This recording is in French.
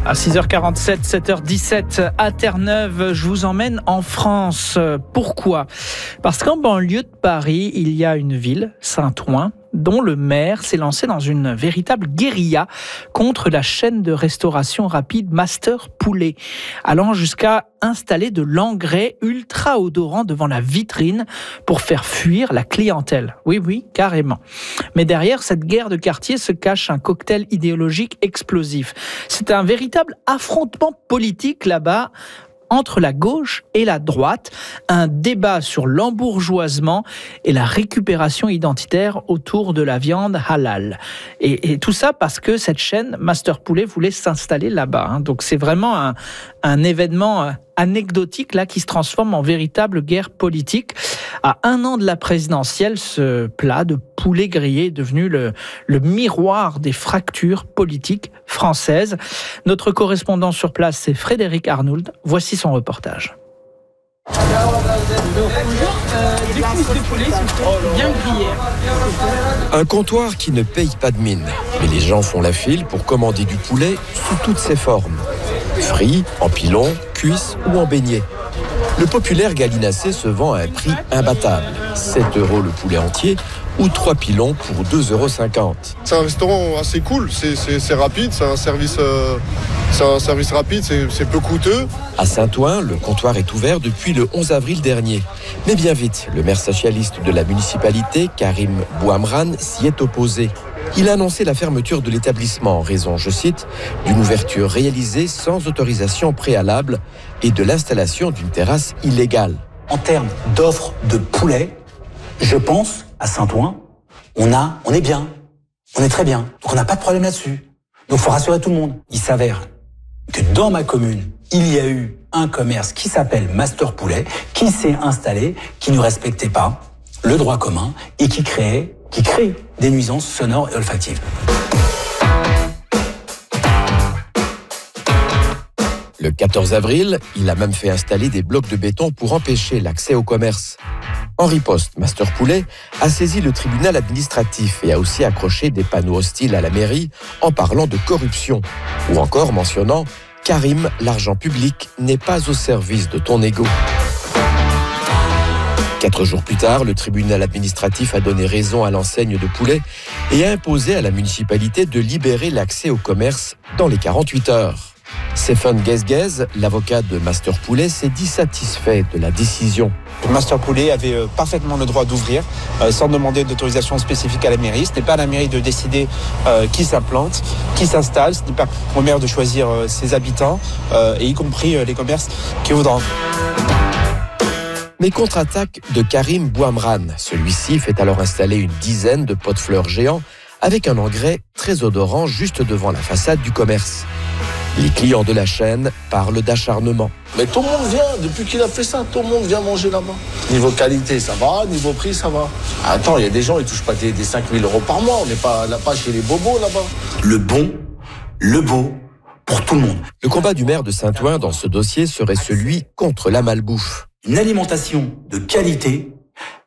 À 6h47, 7h17 à Terre-Neuve, je vous emmène en France. Pourquoi ? Parce qu'en banlieue de Paris, il y a une ville, Saint-Ouen, dont le maire s'est lancé dans une véritable guérilla contre la chaîne de restauration rapide Master Poulet, allant jusqu'à installer de l'engrais ultra odorant devant la vitrine pour faire fuir la clientèle. Oui, carrément. Mais derrière cette guerre de quartier se cache un cocktail idéologique explosif. C'est un véritable affrontement politique là-bas, entre la gauche et la droite, un débat sur l'embourgeoisement et la récupération identitaire autour de la viande halal. Et tout ça parce que cette chaîne Master Poulet voulait s'installer là-bas. Donc c'est vraiment un événement anecdotique là qui se transforme en véritable guerre politique. À 1 an de la présidentielle, ce plat de poulet grillé est devenu le miroir des fractures politiques françaises. Notre correspondant sur place, c'est Frédéric Arnould. Voici son reportage. Des cuisses de poulet bien grillées. Un comptoir qui ne paye pas de mine. Mais les gens font la file pour commander du poulet sous toutes ses formes. Frit, en pilon, cuisse ou en beignet. Le populaire gallinacé se vend à un prix imbattable. 7 € le poulet entier ou 3 pilons pour 2,50 €. C'est un restaurant assez cool, c'est rapide, c'est un service rapide, c'est peu coûteux. À Saint-Ouen, le comptoir est ouvert depuis le 11 avril dernier. Mais bien vite, le maire socialiste de la municipalité, Karim Bouamrane, s'y est opposé. Il a annoncé la fermeture de l'établissement en raison, je cite, d'une ouverture réalisée sans autorisation préalable et de l'installation d'une terrasse illégale. En termes d'offres de poulet, je pense, à Saint-Ouen, on est bien. On est très bien. Donc on n'a pas de problème là-dessus. Donc il faut rassurer tout le monde. Il s'avère que dans ma commune, il y a eu un commerce qui s'appelle Master Poulet, qui s'est installé, qui ne respectait pas le droit commun et qui crée des nuisances sonores et olfactives. Le 14 avril, il a même fait installer des blocs de béton pour empêcher l'accès au commerce. En riposte, Master Poulet a saisi le tribunal administratif et a aussi accroché des panneaux hostiles à la mairie en parlant de corruption ou encore mentionnant « Karim, l'argent public n'est pas au service de ton ego ». 4 jours plus tard, le tribunal administratif a donné raison à l'enseigne de poulet et a imposé à la municipalité de libérer l'accès au commerce dans les 48 heures. Stéphane Guezguez, l'avocat de Master Poulet, s'est dit satisfait de la décision. Master Poulet avait parfaitement le droit d'ouvrir sans demander d'autorisation spécifique à la mairie. Ce n'est pas à la mairie de décider qui s'implante, qui s'installe. Ce n'est pas au maire de choisir ses habitants, et y compris les commerces qui voudront. Mais contre-attaque de Karim Bouamrane. Celui-ci fait alors installer une dizaine de pots de fleurs géants avec un engrais très odorant juste devant la façade du commerce. Les clients de la chaîne parlent d'acharnement. Mais tout le monde vient, depuis qu'il a fait ça, tout le monde vient manger là-bas. Niveau qualité, ça va, niveau prix, ça va. Attends, il y a des gens, ils touchent pas des 5 000 € par mois, on n'est pas là-bas chez les bobos là-bas. Le bon, le beau, pour tout le monde. Le combat du maire de Saint-Ouen dans ce dossier serait celui contre la malbouffe. Une alimentation de qualité